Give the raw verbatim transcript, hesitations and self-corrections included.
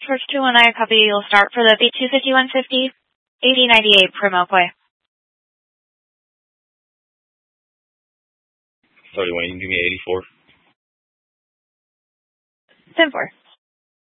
First two one I copy. You'll start for the B two fifty-one fifty, eighty ninety-eight Primokwe. Sorry, Wayne, give me eighty-four. ten four.